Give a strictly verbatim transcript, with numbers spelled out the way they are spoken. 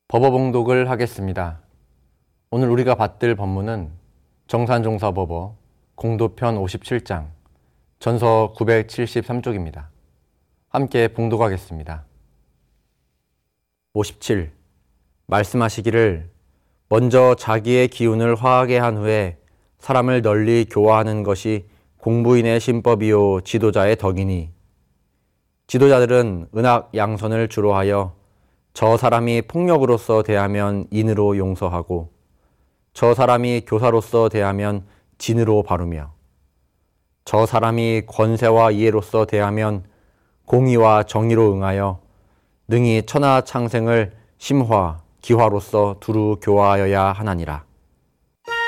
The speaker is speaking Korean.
법어봉독을 하겠습니다. 오늘 우리가 받들 법문은 정산종사법어 공도편 오십칠 장 전서 구백칠십삼 쪽입니다. 함께 봉독하겠습니다. 오십칠. 말씀하시기를 먼저 자기의 기운을 화하게 한 후에 사람을 널리 교화하는 것이 공부인의 신법이요 지도자의 덕이니, 지도자들은 은악 양선을 주로 하여 저 사람이 폭력으로서 대하면 인으로 용서하고 저 사람이 교사로서 대하면 진으로 바르며 저 사람이 권세와 이해로서 대하면 공의와 정의로 응하여 능히 천하 창생을 심화, 기화로서 두루 교화하여야 하나니라.